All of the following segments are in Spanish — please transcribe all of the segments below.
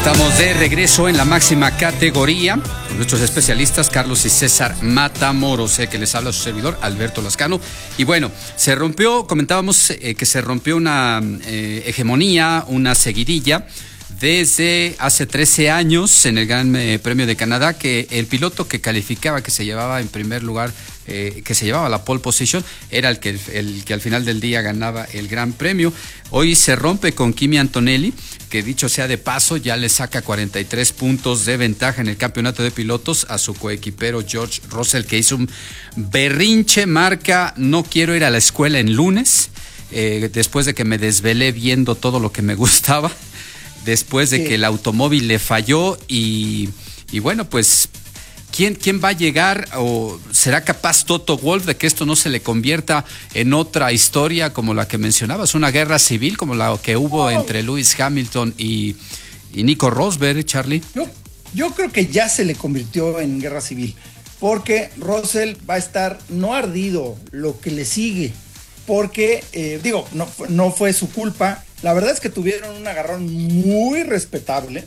Estamos de regreso en la máxima categoría con nuestros especialistas Carlos y César Matamoros, que les habla su servidor Alberto Lascano. Y bueno, se rompió, comentábamos que se rompió una hegemonía, una seguidilla desde hace 13 años en el Gran Premio de Canadá, que el piloto que calificaba, que se llevaba en primer lugar, que se llevaba la pole position, era el que al final del día ganaba el Gran Premio. Hoy se rompe con Kimi Antonelli, que dicho sea de paso, ya le saca 43 puntos de ventaja en el campeonato de pilotos a su coequipero George Russell, que hizo un berrinche, marca: no quiero ir a la escuela en lunes, después de que me desvelé viendo todo lo que me gustaba, después de que el automóvil le falló y bueno, pues ¿quién va a llegar, o será capaz Toto Wolff de que esto no se le convierta en otra historia como la que mencionabas, una guerra civil como la que hubo entre Lewis Hamilton y Nico Rosberg, Charlie? Yo creo que ya se le convirtió en guerra civil, porque Russell va a estar no ardido lo que le sigue, porque no fue su culpa. La verdad es que tuvieron un agarrón muy respetable,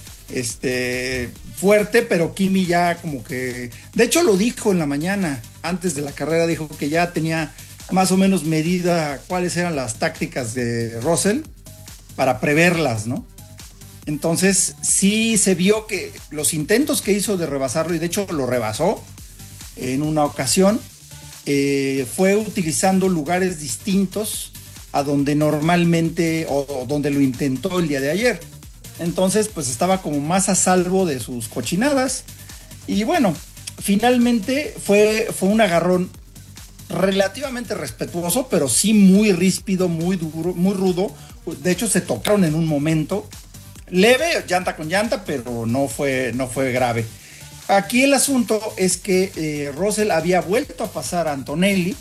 fuerte, pero Kimi ya como que, de hecho lo dijo en la mañana, antes de la carrera, dijo que ya tenía más o menos medida cuáles eran las tácticas de Russell para preverlas, ¿no? Entonces sí se vio que los intentos que hizo de rebasarlo, y de hecho lo rebasó en una ocasión, fue utilizando lugares distintos a donde normalmente, o donde lo intentó el día de ayer. Entonces pues estaba como más a salvo de sus cochinadas, y bueno, finalmente fue un agarrón relativamente respetuoso, pero sí muy ríspido, muy duro, muy rudo. De hecho se tocaron en un momento, leve, llanta con llanta, pero no fue grave. Aquí el asunto es que Russell había vuelto a pasar a Antonelli